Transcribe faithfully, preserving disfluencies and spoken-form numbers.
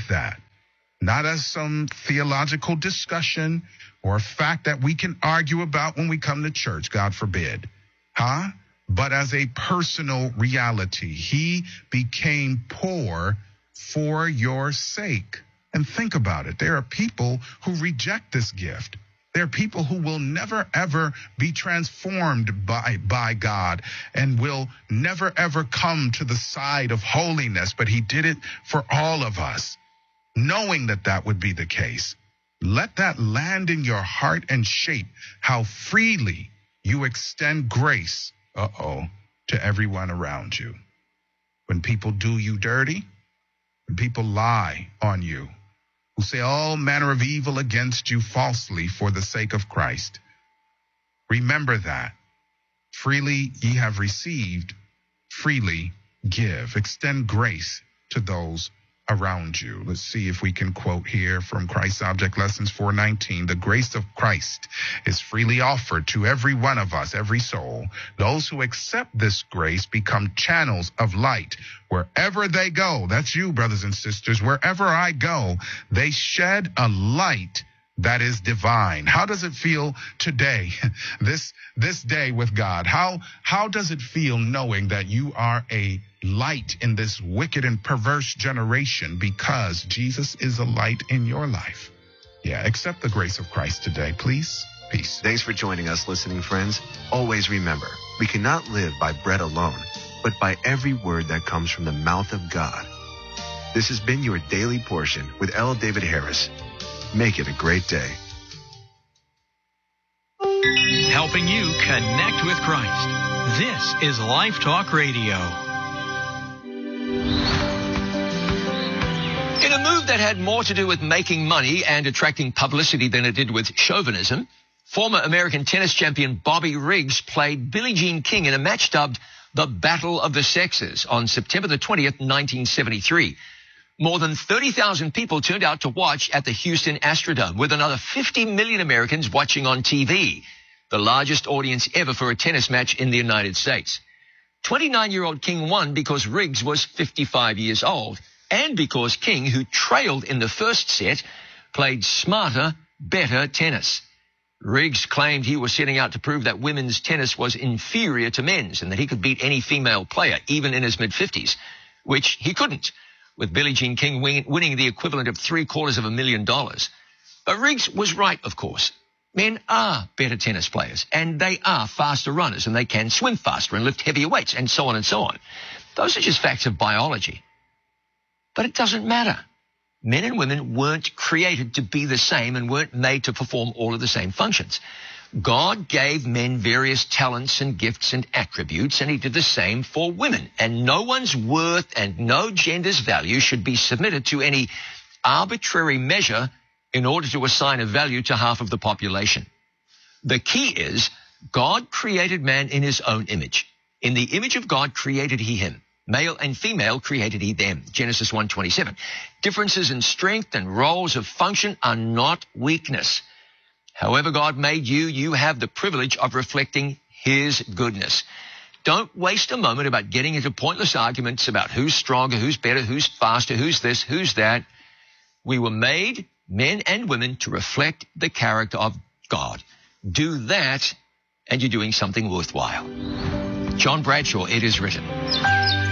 with that, not as some theological discussion or a fact that we can argue about when we come to church, God forbid, huh? But as a personal reality. He became poor for your sake. And think about it. There are people who reject this gift. There are people who will never, ever be transformed by, by God and will never, ever come to the side of holiness. But he did it for all of us. Knowing that that would be the case, let that land in your heart and shape how freely you extend grace, uh-oh, to everyone around you. When people do you dirty, when people lie on you, who say all manner of evil against you falsely for the sake of Christ, remember that. Freely ye have received, freely give. Extend grace to those around you. Let's see if we can quote here from Christ's Object Lessons four nineteen. The grace of Christ is freely offered to every one of us, every soul. Those who accept this grace become channels of light wherever they go. That's you, brothers and sisters. Wherever I go, they shed a light that is divine. How does it feel today, this this day with God? How how does it feel knowing that you are a light in this wicked and perverse generation because Jesus is a light in your life? Yeah, accept the grace of Christ today, please. Peace. Thanks for joining us, listening friends. Always remember, we cannot live by bread alone, but by every word that comes from the mouth of God. This has been your Daily Portion with L. David Harris. Make it a great day. Helping you connect with Christ. This is Life Talk Radio. In a move that had more to do with making money and attracting publicity than it did with chauvinism, former American tennis champion Bobby Riggs played Billie Jean King in a match dubbed the Battle of the Sexes on September the twentieth, nineteen seventy-three. More than thirty thousand people turned out to watch at the Houston Astrodome, with another fifty million Americans watching on T V, the largest audience ever for a tennis match in the United States. twenty-nine-year-old King won because Riggs was fifty-five years old, and because King, who trailed in the first set, played smarter, better tennis. Riggs claimed he was setting out to prove that women's tennis was inferior to men's and that he could beat any female player, even in his mid-fifties, which he couldn't, with Billie Jean King win- winning the equivalent of three quarters of a million dollars. But Riggs was right, of course. Men are better tennis players, and they are faster runners, and they can swim faster and lift heavier weights, and so on and so on. Those are just facts of biology. But it doesn't matter. Men and women weren't created to be the same and weren't made to perform all of the same functions. God gave men various talents and gifts and attributes, and he did the same for women. And no one's worth and no gender's value should be submitted to any arbitrary measure in order to assign a value to half of the population. The key is God created man in his own image. In the image of God created he him. Male and female created he them. Genesis one twenty-seven. Differences in strength and roles of function are not weakness. However God made you, you have the privilege of reflecting his goodness. Don't waste a moment about getting into pointless arguments about who's stronger, who's better, who's faster, who's this, who's that. We were made, men and women, to reflect the character of God. Do that, and you're doing something worthwhile. John Bradshaw, It Is Written.